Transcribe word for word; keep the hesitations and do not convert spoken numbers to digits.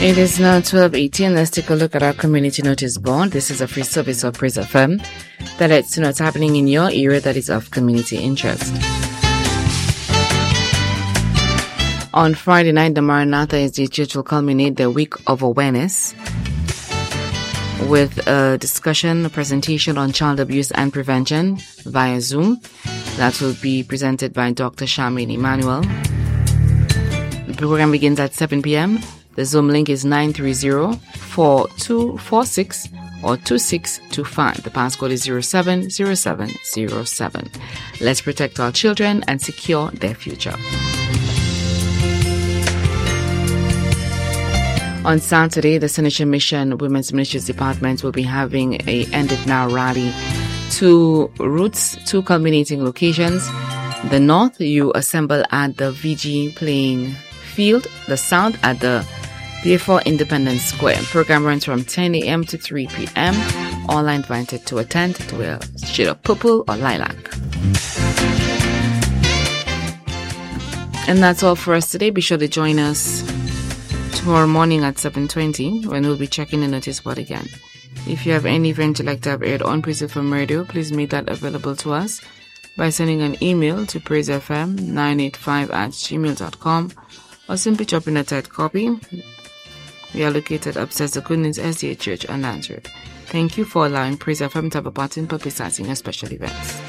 It is now twelve eighteen. Let's take a look at our community notice board. This is a free service of Praise F M that lets you know what's happening in your area that is of community interest. On Friday night, the Maranatha S D Church will culminate the week of awareness with a discussion, a presentation on child abuse and prevention via Zoom. That will be presented by Doctor Charmaine Emmanuel. The program begins at seven p.m. The Zoom link is nine three zero, four two four six or two six two five. The passcode is zero seven zero seven zero seven. Let's protect our children and secure their future. On Saturday, the Seneca Mission Women's Ministries Department will be having a End It Now rally. Two routes, two culminating locations. The north, you assemble at the V G playing field. The south at the P F four Independence Square. Program runs from ten a.m. to three p.m. All are invited to attend to wear a shade of purple or lilac. And that's all for us today. Be sure to join us tomorrow morning at seven twenty when we'll be checking the notice board again. If you have any event you'd like to have aired on Praise F M Radio, please make that available to us by sending an email to praise f m nine eight five at gmail dot com or simply dropping a tight copy. We are located upstairs the Good News S D A Church on Lands Road. Thank you for allowing Praise F M to have a part in publicizing your special events.